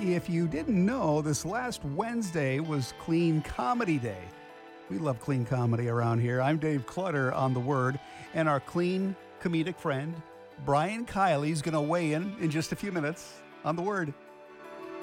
If you didn't know, this last Wednesday was Clean Comedy Day. We love clean comedy around here. I'm Dave Clutter on The Word, and our clean comedic friend, Brian Kiley's going to weigh in just a few minutes on The Word.